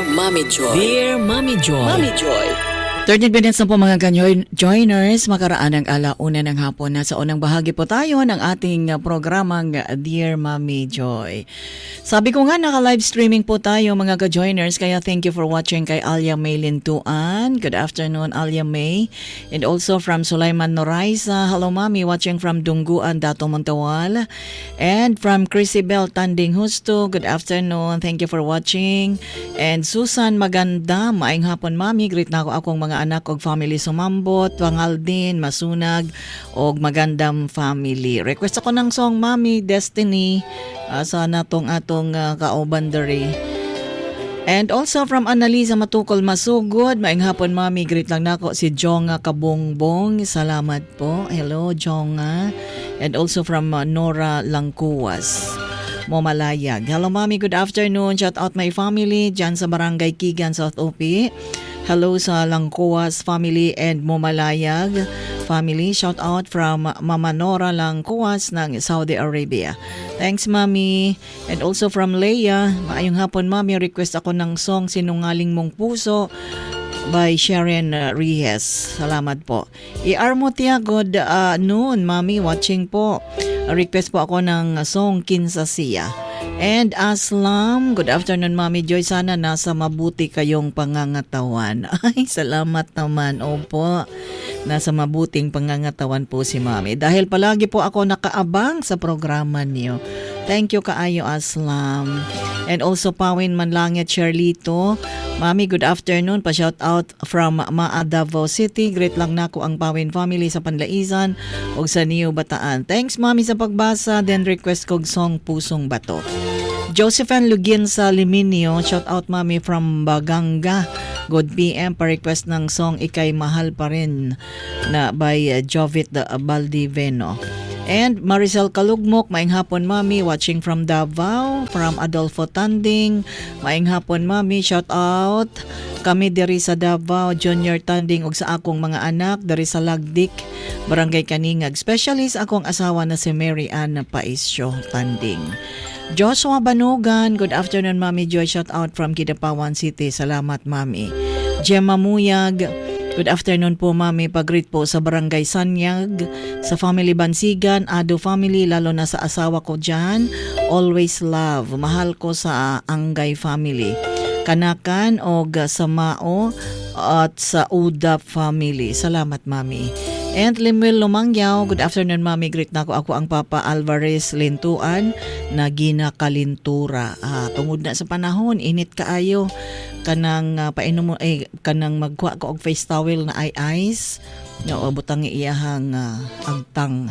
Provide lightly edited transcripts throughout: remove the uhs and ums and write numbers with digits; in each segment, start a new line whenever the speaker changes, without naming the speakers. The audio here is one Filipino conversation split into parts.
Mommy Joy.
Dear Mommy Joy.
Mommy Joy.
13 minutes na po mga joiners, makaraan ng alauna ng hapon na sa unang bahagi po tayo ng ating programang Dear Mommy Joy. Sabi ko nga naka-live streaming po tayo mga ka-joiners, kaya thank you for watching kay Alia May Lintuan. Good afternoon Alia May. And also from Sulaiman Noraisa, hello Mommy, watching from Dungguan, Dato Montawal. And from Crisibel Tanding Husto, good afternoon, thank you for watching. And Susan Maganda, maayong hapon Mommy, greet na ako akong mga anak og family sumambot, wangal din, masunag og magandang family. Request ako ng song Mommy Destiny sa natong atong kauban diri. And also from Annalisa Matukol Masugod, maayong hapon Mommy, greet lang nako si Jonga Kabongbong. Salamat po. Hello Jonga. And also from Nora Langkuwas, Momalayag. Hello Mommy, good afternoon. Shout out my family dyan sa Barangay Kigan, South Opi. Hello sa Langkuwas family and Momalayag family. Shout out from Mama Nora Langkuwas ng Saudi Arabia. Thanks Mommy. And also from Leia, maayong hapon Mommy, request ako ng song Sinungaling Mong Puso by Sharon Reyes. Salamat po. Iarmotia, good noon Mommy, watching po. Request po ako ng song Kinsasiya. And Aslam, good afternoon Mommy Joy, sana nasa mabuti kayong pangangatawan. Ay, salamat naman. Opo, nasa mabuting pangangatawan po si Mommy. Dahil palagi po ako nakaabang sa programa niyo. Thank you kaayo Aslam. And also Pawin Manlangit Charlito. Mommy, good afternoon. Pa-shout out from Maa Davao City. Great lang nako ang Pawin family sa Panlaisan o sa New Bataan. Thanks Mommy sa pagbasa. Then request kog song Pusong Bato. Josephine Lugin sa Liminio. Shout out Mommy from Baganga. Good PM, pa-request ng song Ika'y Mahal Pa Rin na by Jovit Baldiveno. And Maricel Kalugmok, maayong hapon Mommy, watching from Davao. From Adolfo Tanding, maayong hapon Mommy, shout out kami diri sa Davao, Junior Tanding ug sa akong mga anak diri sa Lagdik, Barangay Kaningag. Specialist akong asawa na si Mary Ann Paisyo Tanding. Joshua Banugan, good afternoon Mommy Joy, shout out from Kidapawan City. Salamat Mommy. Gemma Muyag, good afternoon po Mommy, pag-greet po sa Barangay Sanyag, sa Family Bansigan, Ado family, lalo na sa asawa ko dyan. Always love, mahal ko sa Angay family, Kanakan o sa Mao at sa Udap family. Salamat Mommy. And Limwil Lumangyaw, good afternoon Mommy, greet na ako ang Papa Alvarez Lintuan na ginakalintura. Tungod na sa panahon, init kaayo. Kanang painom mo kanang magkuha ko og face towel na ice no butang iyahang agtang.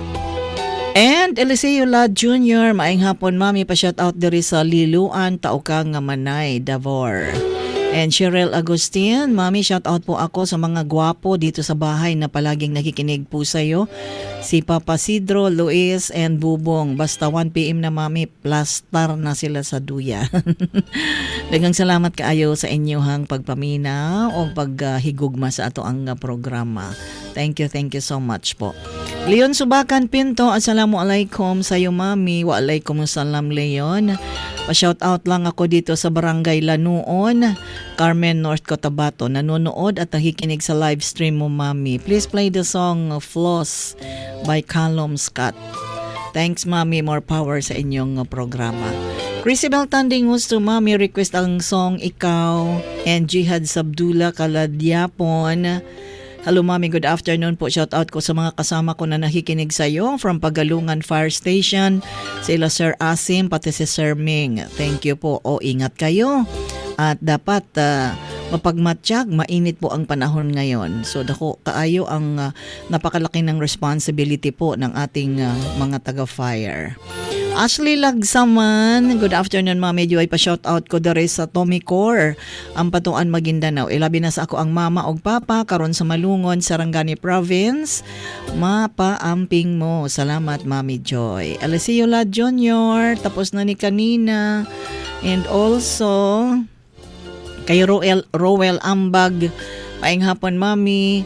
And Eliseo La Jr., maayong hapon Mommy, pa shout out diri sa Liluan, Taukang Manay, Davor. And Cheryl Agustin, Mommy, shout out po ako sa mga gwapo dito sa bahay na palaging nakikinig po sa'yo. Si Papa Sidro, Luis, and Bubong. Basta 1 PM na Mommy, plaster na sila sa duya. Daghang salamat kaayo sa inyong pagpamina o paghigugma sa ato ang programa. Thank you so much po. Leon Subakan Pinto, assalamualaikum sa'yo Mommy. Waalaikumsalam Leon. Pa-shout out lang ako dito sa Barangay Lanuon, Carmen, North Cotabato. Nanonood at nakikinig sa live stream mo Mommy. Please play the song Floss by Callum Scott. Thanks Mommy, more power sa inyong programa. Crisibel Tanding Husto Mommy, request ang song Ikaw and Jihad Sabdula Kaladyapon. Hello Mommy, good afternoon po. Shout out ko sa mga kasama ko na nakikinig sa iyo from Pagalungan Fire Station, sila Sir Asim pati si Sir Ming. Thank you po. O ingat kayo. At dapat mapagmatsyag, mainit po ang panahon ngayon. So dako kaayo ang napakalaki ng responsibility po ng ating mga taga-fire. Ashley Lagsaman, good afternoon Mommy Joy, pa-shout out ko dere sa Tommy Core, ang Patuan Maguindanao. Ilabi na sa ako ang mama og papa karon sa Malungon, Sarangani Province. Mapaamping mo. Salamat Mommy Joy. Alessio La Junior, tapos na ni kanina. And also kay Roel Ambag, paing hapon Mommy.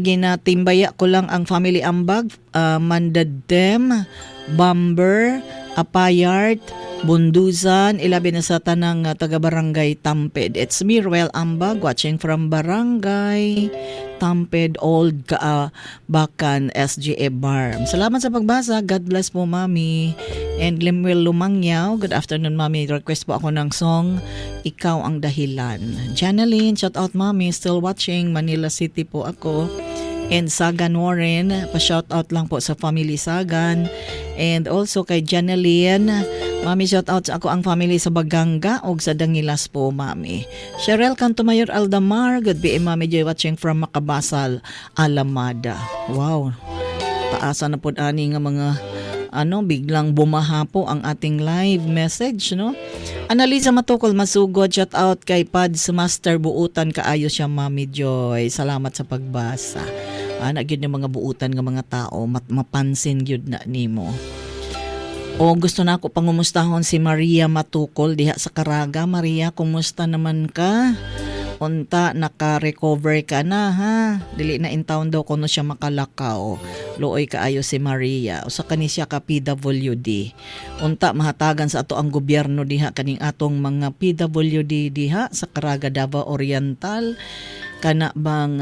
Ginatimbaya ko lang ang family Ambag, Mandadem, Bamber, Apayart, Bunduzan, ilabi na sa tanang taga-barangay Tamped. It's me, Ruel Ambag, watching from Barangay Tamped, Old Bacan, SGA Barm. Salamat sa pagbasa. God bless po, Mami. And Limwil Lumangyaw, good afternoon, Mami. Request po ako ng song, Ikaw ang Dahilan. Janeline, shout out, Mami. Still watching, Manila City po ako. And Sagan Warren, pa-shoutout lang po sa family Sagan. And also kay Janeline, Mami, shoutout sa ako ang family sa Baganga o sa Dangilas po, Mami. Cheryl Cantomayor Aldamar, good BM, Mami Joy, watching from Macabasal, Alamada. Wow, taasan na po ani nga mga biglang bumaha po ang ating live message, no? Annalisa Matukol Masugod, shout out kay Pads Master Buutan, kaayo siya, Mami Joy. Salamat sa pagbasa. Gyud ng mga buutan nga mga tao, mapansin gyud na nimo. O gusto na ako pangumustahon si Maria Matukol diha sa Caraga. Maria, kumusta naman ka? Unta, naka-recover ka na, ha? Dili na in town daw kuno siya makalakaw. Looy kaayo si Maria. Usa kani siya ka PWD. Unta, mahatagan sa ato ang gobyerno diha kaning atong mga PWD diha sa Caraga, Davao Oriental. Kana bang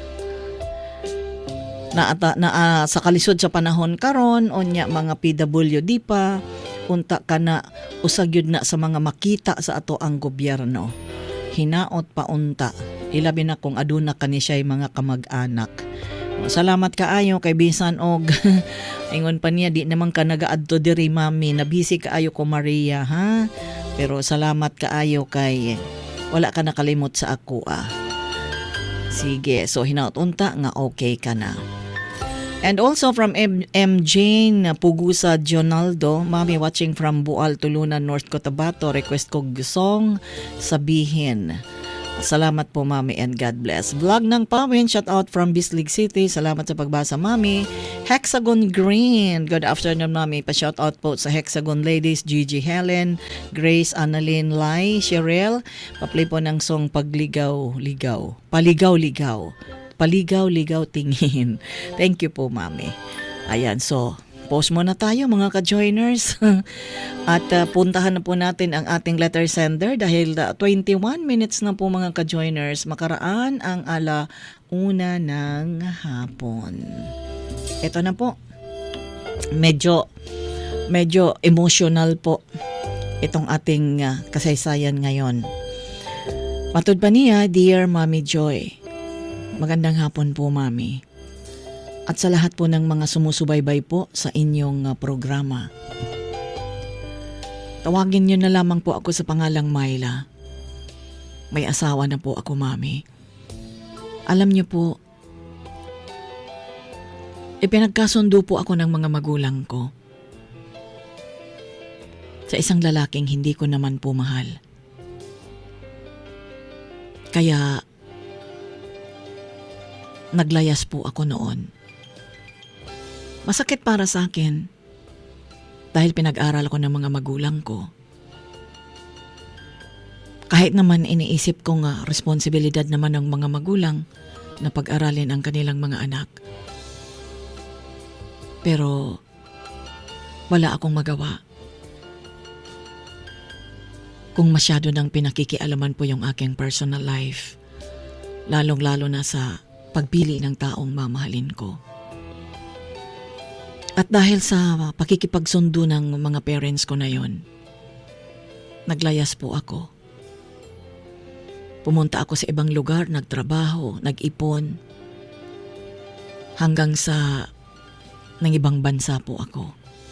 sa kalisod sa panahon karon onya mga PWD pa unta kana usag yun na sa mga makita sa ato ang gobyerno. Hinaot pa unta. Ilabi na kung aduna kani siya mga kamag-anak. Salamat kaayo kay bisan og ingon pa niya di naman ka nagaadto diri, Mami. Nabisi kaayo ko, Maria, ha? Pero salamat kaayo kay wala ka nakalimot sa ako, ah. Sige, so hinaot unta nga okay ka na. And also from MJ Pugusa Jonaldo, Mami, watching from Bual, Tulunan, North Cotabato. Request ko song Sabihin. Salamat po, Mami, and God bless. Vlog ng Pawin, shout out from Bislig City. Salamat sa pagbasa, Mami. Hexagon Green, good afternoon, Mami. Pa-shout out po sa Hexagon Ladies, Gigi Helen, Grace, Annalyn, Lai, Cheryl. Pa-play po ng song Pagligaw-ligaw. Paligaw-ligaw. Paligaw-ligaw tingin. Thank you po, Mami. Ayan, so post muna tayo mga ka-joiners. At puntahan na po natin ang ating letter sender dahil 21 minutes na po mga ka-joiners. Makaraan ang 1:00 ng hapon. Ito na po. Medyo emotional po itong ating kasaysayan ngayon. Matud pa niya, Dear Mami Joy. Magandang hapon po, Mami. At sa lahat po ng mga sumusubaybay po sa inyong programa. Tawagin niyo na lamang po ako sa pangalang Myla. May asawa na po ako, Mami. Alam niyo po, ipinagkasundo po ako ng mga magulang ko sa isang lalaking hindi ko naman po mahal. Kaya naglayas po ako noon. Masakit para sa akin dahil pinag-aral ko ng mga magulang ko. Kahit naman iniisip ko nga responsibilidad naman ng mga magulang na pag-aralin ang kanilang mga anak. Pero wala akong magawa. Kung masyado nang pinakikialaman po yung aking personal life, lalong-lalo na sa pagpili ng taong mamahalin ko. At dahil sa pakikipagsundo ng mga parents ko na yon, naglayas po ako. Pumunta ako sa ibang lugar, nagtrabaho, nag-ipon, hanggang sa ng ibang bansa po ako.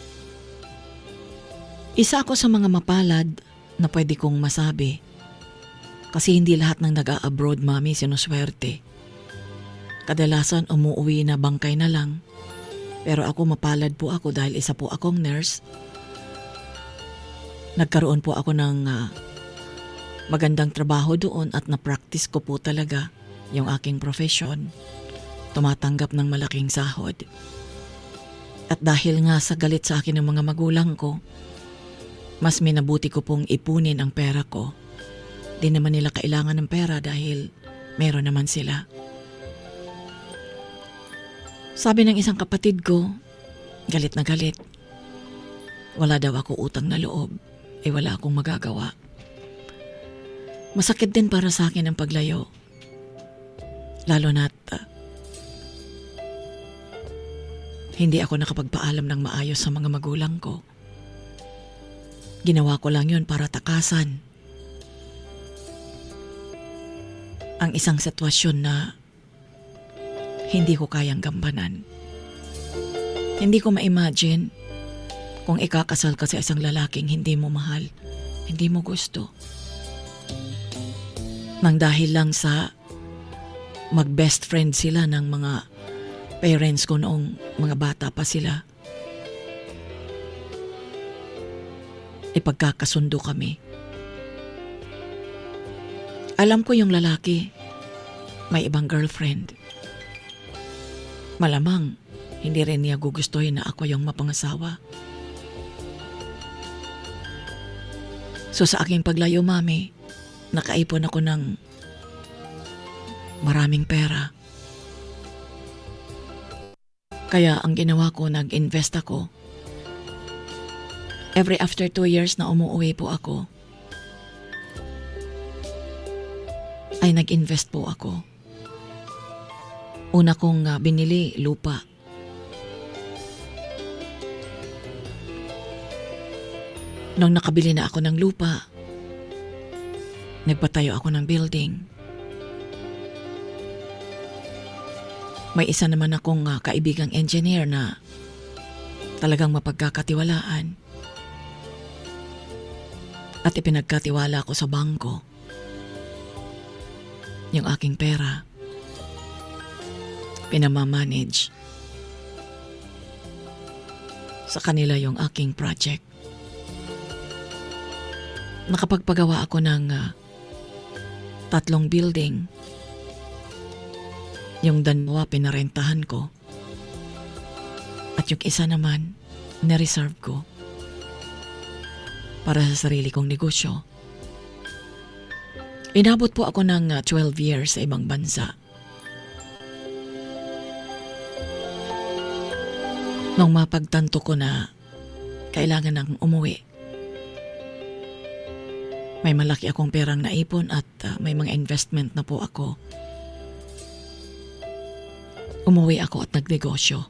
Isa ako sa mga mapalad na pwede kong masabi, kasi hindi lahat ng nag-a-abroad, Mami, sinuswerte. Kadalasan umuwi na bangkay na lang. Pero ako mapalad po ako dahil isa po akong nurse. Nagkaroon po ako ng magandang trabaho doon at na-practice ko po talaga yung aking profession. Tumatanggap ng malaking sahod. At dahil nga sa galit sa akin ng mga magulang ko, mas minabuti ko pong ipunin ang pera ko. Di naman nila kailangan ng pera dahil meron naman sila. Sabi ng isang kapatid ko, galit na galit. Wala daw ako utang na loob, wala akong magagawa. Masakit din para sa akin ang paglayo. Lalo na't hindi ako nakapagpaalam ng maayos sa mga magulang ko. Ginawa ko lang yun para takasan ang isang sitwasyon na hindi ko kayang gampanan. Hindi ko ma-imagine kung ikakasal ka sa isang lalaking hindi mo mahal, hindi mo gusto. Nang dahil lang sa mag-best friend sila ng mga parents ko noong mga bata pa sila. Ipagkakasundo kami. Alam ko yung lalaki, may ibang girlfriend. Malamang, hindi rin niya gugustuhin na ako yung mapangasawa. So sa aking paglayo, Mami, nakaipon ako ng maraming pera. Kaya ang ginawa ko, nag-invest ako. Every after 2 years na umuwi po ako, ay nag-invest po ako. Una kong binili, lupa. Nung nakabili na ako ng lupa, nagpatayo ako ng building. May isa naman akong kaibigang engineer na talagang mapagkakatiwalaan. At ipinagkatiwala ko sa bangko yung aking pera. Pinamamanage sa kanila yung aking project. Nakapagpagawa ako ng 3 building. Yung dalawa pinarentahan ko. At yung isa naman, na-reserve ko para sa sarili kong negosyo. Inabot po ako ng 12 years sa ibang bansa. Nung mapagtanto ko na kailangan nang umuwi, may malaki akong perang naipon at may mga investment na po ako. Umuwi ako at nagnegosyo.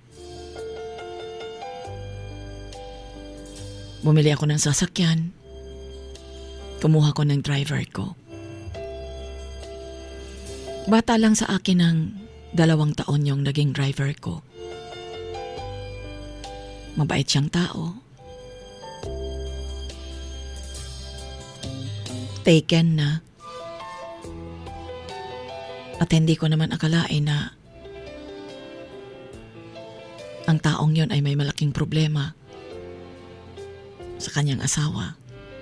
Bumili ako ng sasakyan. Kumuha ko ng driver ko. Bata lang sa akin ng 2 taon yung naging driver ko. Mabait siyang tao. Taken na. At hindi ko naman akalain na ang taong yon ay may malaking problema sa kanyang asawa.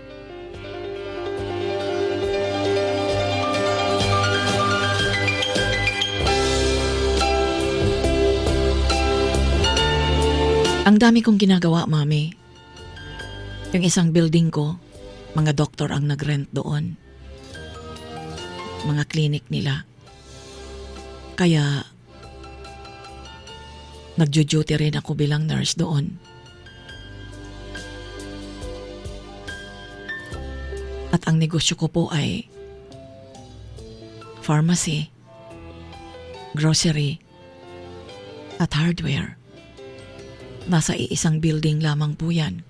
Ang dami kong ginagawa, Mami. Yung isang building ko, mga doktor ang nag-rent doon. Mga clinic nila. Kaya nagjo-duty rin ako bilang nurse doon. At ang negosyo ko po ay pharmacy, grocery, at hardware. Nasa iisang building lamang po yan.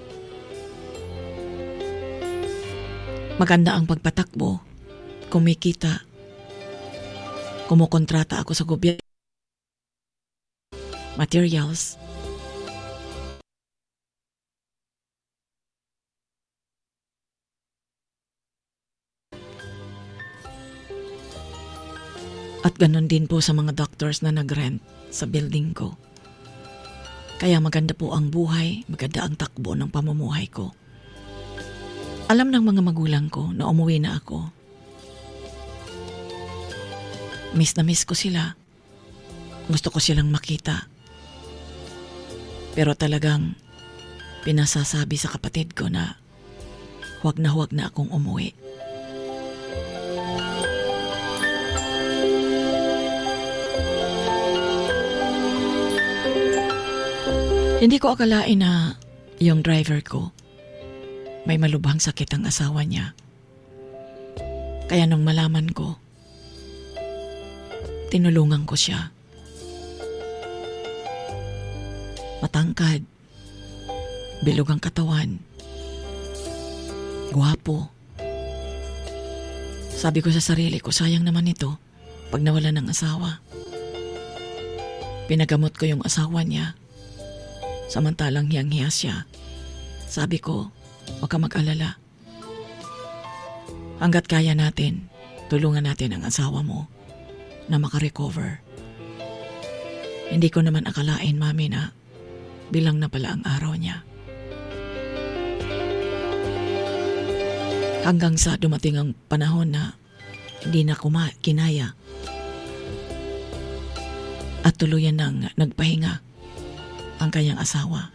Maganda ang pagpatakbo, kumikita, kumukontrata ako sa gobyerno. Materials. At ganon din po sa mga doctors na nag-rent sa building ko. Kaya maganda po ang buhay, maganda ang takbo ng pamumuhay ko. Alam ng mga magulang ko na umuwi na ako. Miss na miss ko sila. Gusto ko silang makita. Pero talagang pinasasabi sa kapatid ko na huwag na akong umuwi. Hindi ko akalain na Yung driver ko, may malubhang sakit ang asawa niya. Kaya nung malaman ko, tinulungan ko siya. Matangkad, bilog ang katawan, gwapo. Sabi ko sa sarili ko, sayang naman ito pag nawala ng asawa. Pinagamot ko yung asawa niya, samantalang hiyang-hiya siya. Sabi ko, huwag ka mag-alala. Hanggat kaya natin, tulungan natin ang asawa mo na makarecover. Hindi ko naman akalain, Mami, na bilang na pala ang araw niya. Hanggang sa dumating ang panahon na hindi na kinaya at tuluyan nang nagpahinga ang kanyang asawa.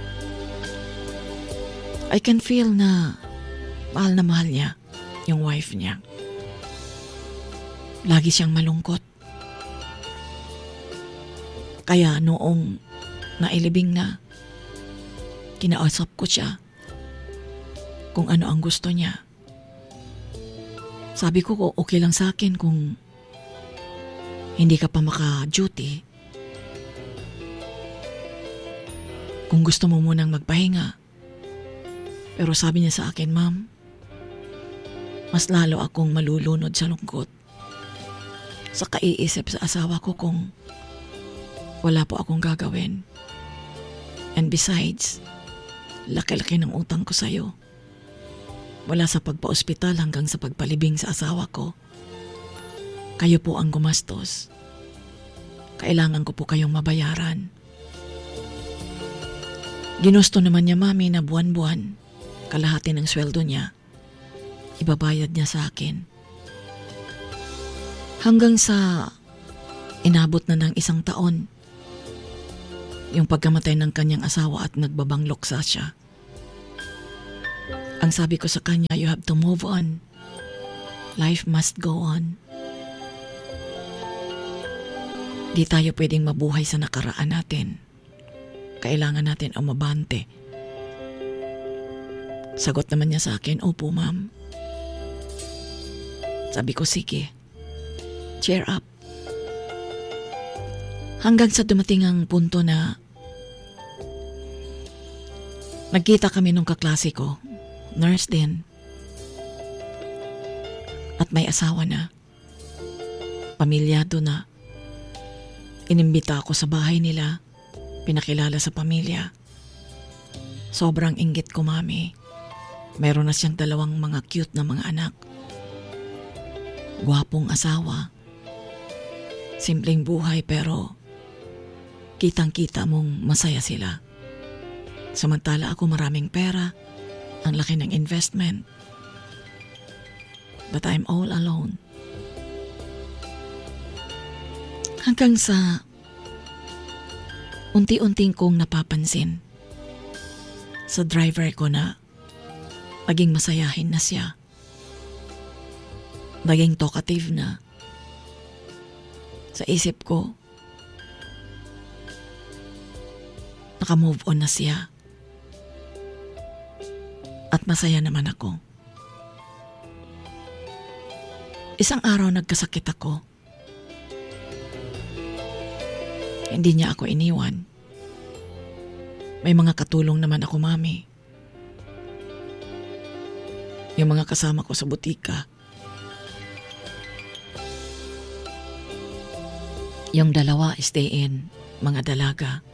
I can feel na mahal niya yung wife niya. Lagi siyang malungkot. Kaya noong nailibing na, kinausap ko siya kung ano ang gusto niya. Sabi ko, okay lang sa akin kung hindi ka pa maka-duty. Kung gusto mo munang magpahinga. Pero sabi niya sa akin, Ma'am, mas lalo akong malulunod sa lungkot sa kaiisip sa asawa ko kung wala po akong gagawin. And besides, laki-laki ng utang ko sa'yo. Wala sa pagpa-ospital hanggang sa pagpalibing sa asawa ko. Kayo po ang gumastos. Kailangan ko po kayong mabayaran. Ginusto naman niya, Mami, na buwan-buwan, kalahati ng sweldo niya, ibabayad niya sa akin. Hanggang sa inabot na ng 1 taon, yung pagkamatay ng kanyang asawa at nagbabangloksa siya. Ang sabi ko sa kanya, you have to move on. Life must go on. Di tayo pwedeng mabuhay sa nakaraan natin. Kailangan natin umabante. Sagot naman niya sa akin, opo, Ma'am. Sabi ko, sige. Cheer up. Hanggang sa dumating ang punto na nagkita kami nung kaklase ko. Nurse din. At may asawa na. Pamilyado na. Inimbita ako sa bahay nila. Pinakilala sa pamilya. Sobrang inggit ko, Mami. Meron na siyang 2 mga cute na mga anak. Gwapong asawa. Simpleng buhay pero kitang-kita mong masaya sila. Samantala ako maraming pera. Ang laki ng investment. But I'm all alone. Hanggang sa unti-unting kong napapansin sa driver ko na naging masayahin na siya. Naging talkative na. Sa isip ko, naka-move on na siya. At masaya naman ako. Isang araw nagkasakit ako. Hindi niya ako iniwan. May mga katulong naman ako, Mami. Yung mga kasama ko sa butika. Yung 2 stay in, mga dalaga.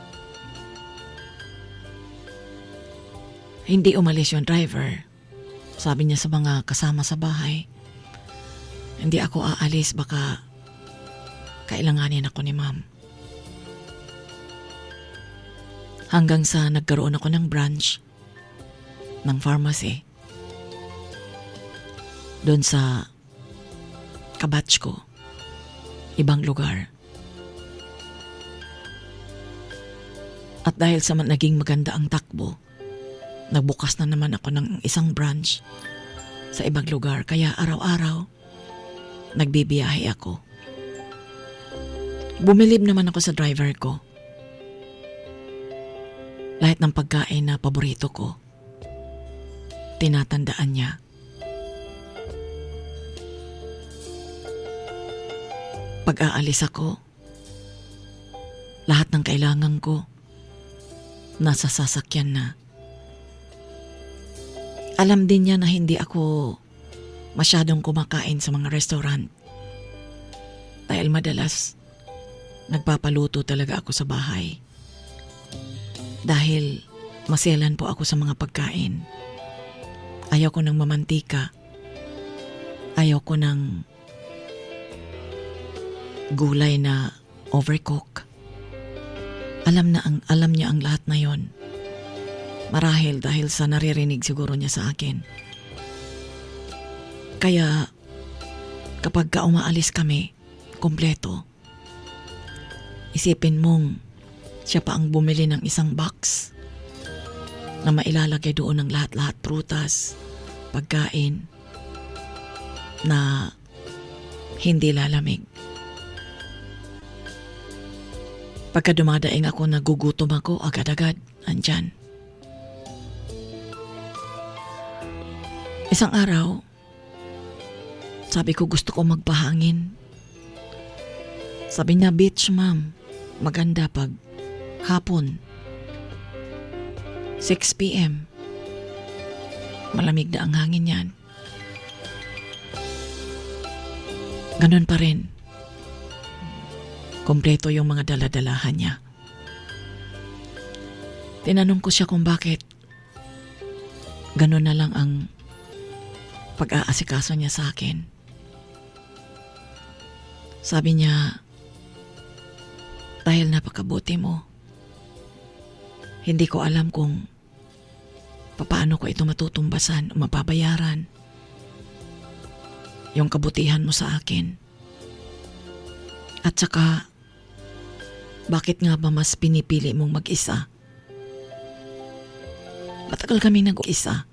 Hindi umalis yung driver. Sabi niya sa mga kasama sa bahay, hindi ako aalis, baka kailanganin ako ni Ma'am. Hanggang sa nagkaroon ako ng branch ng pharmacy doon sa kabatch ko, ibang lugar. At dahil sa naging maganda ang takbo, nagbukas na naman ako ng isang branch sa ibang lugar. Kaya araw-araw, nagbibiyahe ako. Bumilib naman ako sa driver ko. Lahat ng pagkain na paborito ko, tinatandaan niya. Pag aalis ako, lahat ng kailangan ko, nasa sasakyan na. Alam din niya na hindi ako masyadong kumakain sa mga restaurant. Dahil madalas, nagpapaluto talaga ako sa bahay. Dahil maselan po ako sa mga pagkain. Ayaw ko ng mamantika. Ayaw ko ng gulay na overcook. Alam niya ang lahat na yon. Marahil dahil sa naririnig siguro niya sa akin. Kaya kapag umaalis kami, kompleto, isipin mong siya pa ang bumili ng isang box na mailalagay doon ng lahat-lahat, prutas, pagkain na hindi lalamig. Pagka dumadaing ako, nagugutom ako, agad-agad, andyan. Isang araw, sabi ko gusto ko magpahangin. Sabi niya, beach ma'am, maganda pag hapon. 6 p.m. Malamig na ang hangin yan. Ganun pa rin. Kompleto yung mga daladalahan niya. Tinanong ko siya kung bakit ganun na lang ang pag-aasikaso niya sa akin. Sabi niya, dahil napakabuti mo, hindi ko alam kung paano ko ito matutumbasan o mapabayaran. Yung kabutihan mo sa akin. At saka, bakit nga ba mas pinipili mong mag-isa? Matagal kami nag-isa.